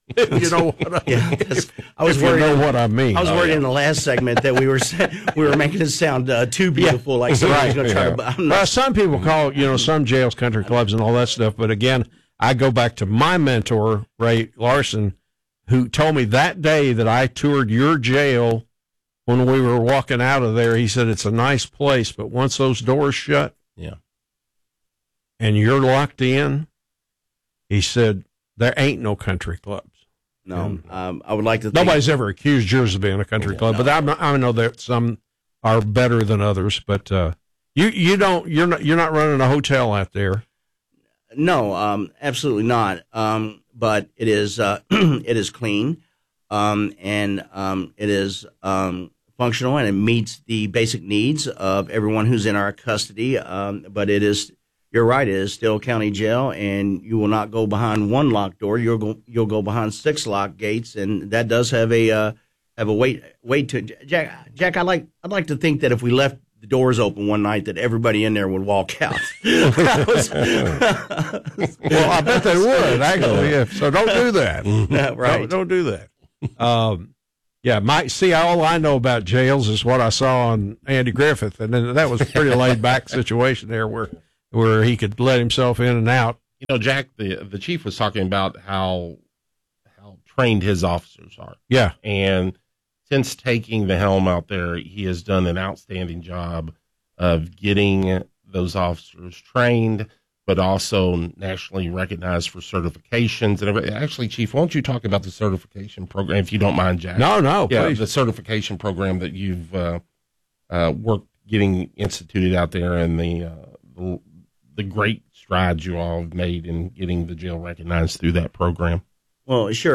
You know what I mean? I was If you worried. know what I mean. I was worried in the last segment that we were making it sound too beautiful, like somebody's going to try to. I'm not, Well, some people call some jails country clubs and all that stuff, but again, I go back to my mentor, Ray Larson, who told me that day that I toured your jail when we were walking out of there. He said it's a nice place, but once those doors shut, and you're locked in, he said there ain't no country clubs. No, I would like to. Nobody's ever accused yours of being a country club, but I know that some are better than others. But you're not running a hotel out there. No, absolutely not. But it is it is clean, and it is functional, and it meets the basic needs of everyone who's in our custody. But it is. You're right. It is still county jail, and you will not go behind one locked door. You'll go behind 6 locked gates, and that does have a weight to it. Jack, I'd like to think that if we left the doors open one night, that everybody in there would walk out. Well, I bet they would actually. Yeah. So don't do that. Right? Don't do that. All I know about jails is what I saw on Andy Griffith, and then that was a pretty laid back situation there where he could let himself in and out. You know, Jack, the chief was talking about how trained his officers are. Yeah. And since taking the helm out there, he has done an outstanding job of getting those officers trained, but also nationally recognized for certifications and everything. Actually, Chief, why don't you talk about the certification program, if you don't mind, Jack? No, yeah, please. The certification program that you've worked getting instituted out there, and the great strides you all have made in getting the jail recognized through that program. Well, sure.